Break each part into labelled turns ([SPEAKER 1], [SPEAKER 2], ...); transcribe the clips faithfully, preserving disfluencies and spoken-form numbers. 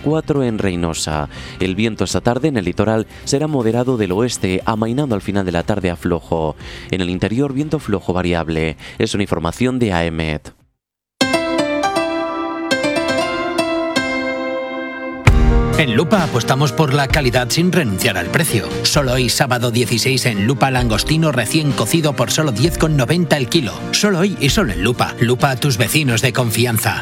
[SPEAKER 1] cuatro en Reynosa. El viento esta tarde en el litoral será moderado del oeste, amainando al final de la tarde a flojo. En el interior, viento flojo variable. Es una información de A E M E T.
[SPEAKER 2] En Lupa apostamos por la calidad sin renunciar al precio. Solo hoy, sábado dieciséis, en Lupa, langostino recién cocido por solo diez con noventa el kilo. Solo hoy y solo en Lupa. Lupa, a tus vecinos de confianza.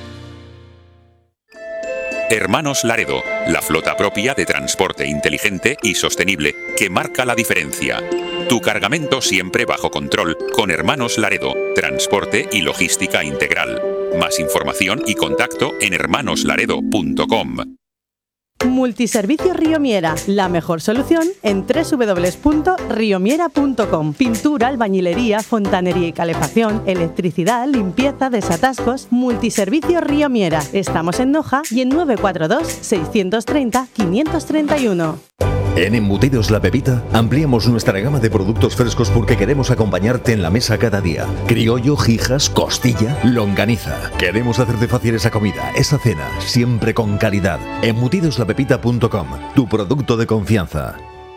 [SPEAKER 3] Hermanos Laredo, la flota propia de transporte inteligente y sostenible que marca la diferencia. Tu cargamento siempre bajo control con Hermanos Laredo, transporte y logística integral. Más información y contacto en hermanos laredo punto com.
[SPEAKER 4] Multiservicios Riomiera, la mejor solución en doble u doble u doble u punto riomiera punto com. Pintura, albañilería, fontanería y calefacción, electricidad, limpieza, desatascos. Multiservicios Riomiera. Estamos en Noja y en nueve cuatro dos, seis tres cero, cinco tres uno.
[SPEAKER 5] En Embutidos La Pepita ampliamos nuestra gama de productos frescos porque queremos acompañarte en la mesa cada día. Criollo, jijas, costilla, longaniza. Queremos hacerte fácil esa comida, esa cena, siempre con calidad. embutidos la pepita punto com, tu producto de confianza.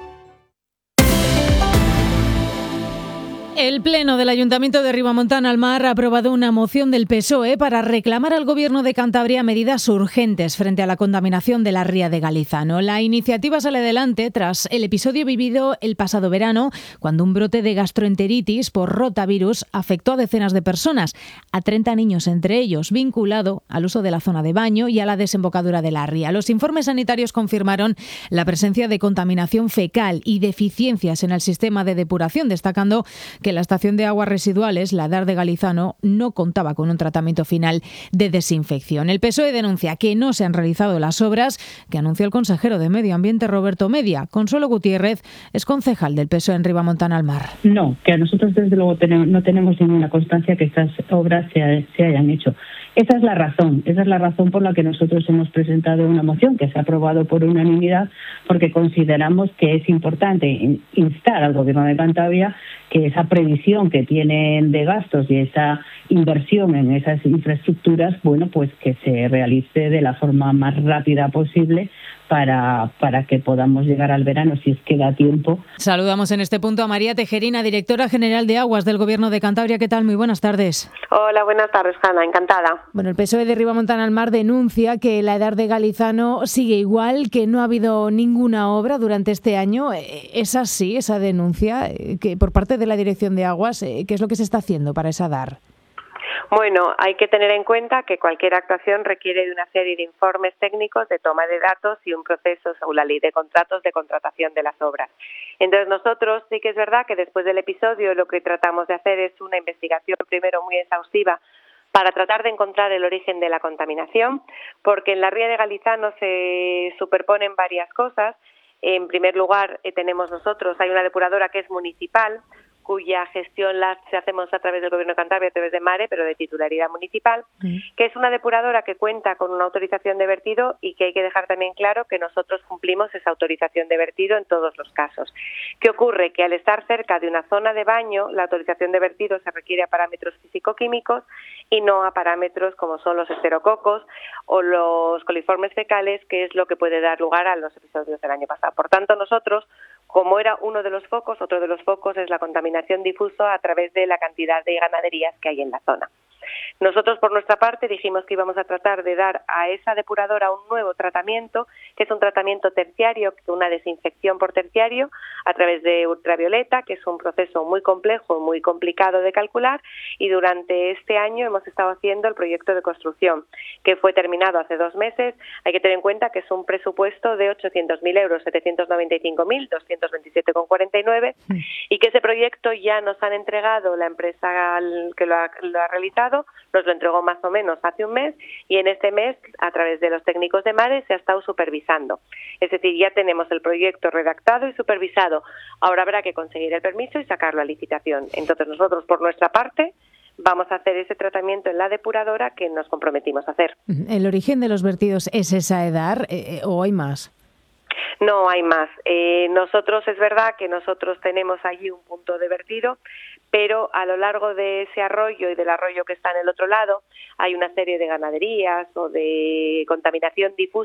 [SPEAKER 6] El Pleno del Ayuntamiento de Ribamontana al Mar ha aprobado una moción del P S O E para reclamar al Gobierno de Cantabria medidas urgentes frente a la contaminación de la ría de Galizano. La iniciativa sale adelante tras el episodio vivido el pasado verano, cuando un brote de gastroenteritis por rotavirus afectó a decenas de personas, a treinta niños entre ellos, vinculado al uso de la zona de baño y a la desembocadura de la ría. Los informes sanitarios confirmaron la presencia de contaminación fecal y deficiencias en el sistema de depuración, destacando que la estación de aguas residuales, la D A R de Galizano, no contaba con un tratamiento final de desinfección. El P S O E denuncia que no se han realizado las obras que anunció el consejero de Medio Ambiente, Roberto Media. Consuelo Gutiérrez es concejal del P S O E en Ribamontana al Mar.
[SPEAKER 7] No, que a nosotros desde luego tenemos, no tenemos ninguna constancia que estas obras se, se hayan hecho. Esa es la razón, esa es la razón por la que nosotros hemos presentado una moción que se ha aprobado por unanimidad, porque consideramos que es importante instar al Gobierno de Cantabria que esa previsión que tienen de gastos y esa inversión en esas infraestructuras, bueno, pues que se realice de la forma más rápida posible para, para que podamos llegar al verano, si es que da tiempo.
[SPEAKER 6] Saludamos en este punto a María Tejerina, directora general de Aguas del Gobierno de Cantabria. ¿Qué tal? Muy buenas tardes.
[SPEAKER 8] Hola, buenas tardes, Hanna, encantada.
[SPEAKER 6] Bueno, el P S O E de Ribamontana al Mar denuncia que la D A R de Galizano sigue igual, que no ha habido ninguna obra durante este año. ¿Es así esa denuncia que por parte de la Dirección de Aguas? ¿Qué es lo que se está haciendo para esa D A R?
[SPEAKER 8] Bueno, hay que tener en cuenta que cualquier actuación requiere de una serie de informes técnicos, de toma de datos y un proceso según la ley de contratos de contratación de las obras. Entonces nosotros sí que es verdad que después del episodio lo que tratamos de hacer es una investigación primero muy exhaustiva para tratar de encontrar el origen de la contaminación, porque en la ría de Galizano se superponen varias cosas. En primer lugar, eh, tenemos nosotros, hay una depuradora que es municipal, cuya gestión la hacemos a través del Gobierno de Cantabria, a través de MARE, pero de titularidad municipal, mm. que es una depuradora que cuenta con una autorización de vertido y que hay que dejar también claro que nosotros cumplimos esa autorización de vertido en todos los casos. ¿Qué ocurre? Que al estar cerca de una zona de baño, la autorización de vertido se requiere a parámetros físico-químicos y no a parámetros como son los esterococos o los coliformes fecales, que es lo que puede dar lugar a los episodios del año pasado. Por tanto, nosotros, como era uno de los focos, otro de los focos es la contaminación difusa a través de la cantidad de ganaderías que hay en la zona. Nosotros, por nuestra parte, dijimos que íbamos a tratar de dar a esa depuradora un nuevo tratamiento, que es un tratamiento terciario, una desinfección por terciario, a través de ultravioleta, que es un proceso muy complejo, muy complicado de calcular, y durante este año hemos estado haciendo el proyecto de construcción, que fue terminado hace dos meses. Hay que tener en cuenta que es un presupuesto de ochocientos mil euros, setecientos noventa y cinco mil doscientos veintisiete con cuarenta y nueve, sí. Y que ese proyecto ya nos han entregado la empresa que lo ha, lo ha realizado, nos lo entregó más o menos hace un mes, y en este mes, a través de los técnicos de MARE, se ha estado supervisando. Es decir, ya tenemos el proyecto redactado y supervisado. Ahora habrá que conseguir el permiso y sacarlo a licitación. Entonces nosotros, por nuestra parte, vamos a hacer ese tratamiento en la depuradora que nos comprometimos a hacer.
[SPEAKER 6] ¿El origen de los vertidos es esa E D A R eh, o hay más?
[SPEAKER 8] No, hay más. Eh, nosotros, es verdad que nosotros tenemos allí un punto de vertido, pero a lo largo de ese arroyo y del arroyo que está en el otro lado hay una serie de ganaderías o de contaminación difusa